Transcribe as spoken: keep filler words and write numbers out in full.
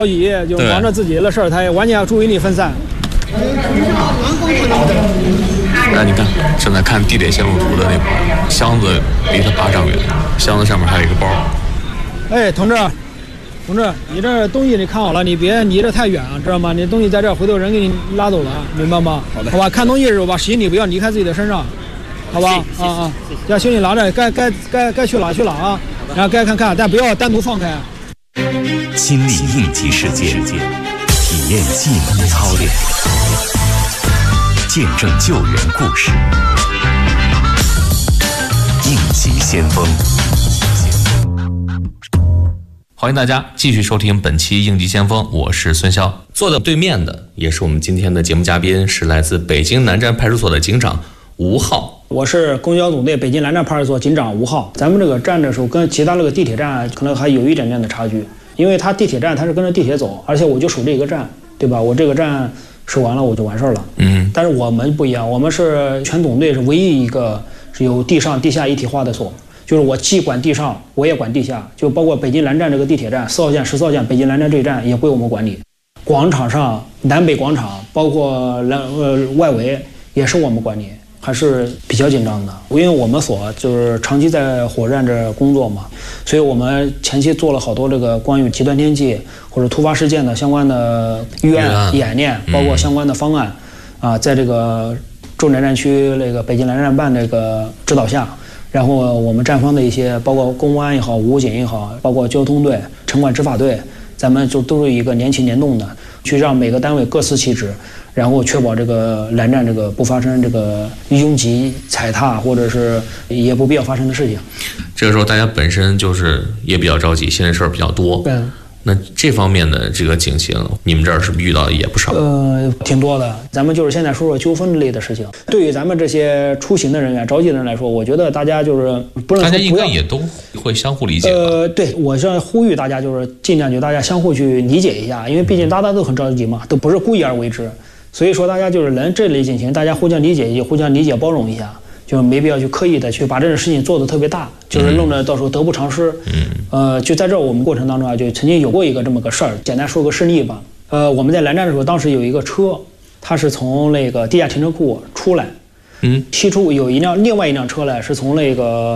着急就忙着自己的事儿，他完全要注意力分散。 哎，你看，正在看地铁线路图的那会儿，箱子离他八丈远，箱子上面还有一个包。 哎，同志，同志，你这东西你看好了，你别离得太远啊，知道吗？你东西在这儿，回头人给你拉走了，明白吗？ 好的。 好吧，看东西的时候把行李不要离开自己的身上，好吧？啊啊，将行李拿着，该该该该去哪去哪啊，然后该看看，但不要单独放开。 亲历应急事件，体验技能操练，见证救援故事。应急先锋， 欢迎大家继续收听本期应急先锋，我是孙骁。坐在对面的也是我们今天的节目嘉宾，是来自北京南站派出所的警长吴浩。 我是公交总队北京南站派出所警长吴浩。咱们这个站的时候跟其他那个地铁站可能还有一点点的差距，因为它地铁站它是跟着地铁走，而且我就守这一个站，对吧？我这个站守完了我就完事儿了。嗯。但是我们不一样，我们是全总队是唯一一个是有地上地下一体化的所，就是我既管地上，我也管地下，就包括北京南站这个地铁站，四号线、十四号线北京南站这一站也归我们管理。广场上南北广场，包括南呃外围也是我们管理。还是比较紧张的，因为我们所就是长期在火车站这工作嘛，所以我们前期做了好多这个关于极端天气或者突发事件的相关的预案演练，包括相关的方案啊，在这个重点战区那个北京南站办这个指导下，然后我们站方的一些包括公安也好、武警也好，包括交通队、城管执法队，咱们就都是一个年轻联动的，去让每个单位各司其职。然后确保这个南站这个不发生这个拥挤踩踏或者是也不必要发生的事情。 这个时候大家本身就是也比较着急，现在事儿比较多。对。那这方面的这个警情，你们这儿是不是遇到的也不少？呃， 挺多的。咱们就是现在说说纠纷类的事情。对于咱们这些出行的人员、着急的人来说，我觉得大家就是不能说不要， 大家应该也都会相互理解吧。 呃，对，我是呼吁大家就是尽量就大家相互去理解一下，因为毕竟大家都很着急嘛，都不是故意而为之。所以说，大家就是人这类警情，大家互相理解，也互相理解包容一下，就没必要去刻意的去把这种事情做得特别大，就是弄得到时候得不偿失。嗯。呃，就在这我们过程当中啊，就曾经有过一个这么个事儿，简单说个事例吧。呃，我们在南站的时候，当时有一个车，它是从那个地下停车库出来，嗯，西出有一辆另外一辆车呢，是从那个。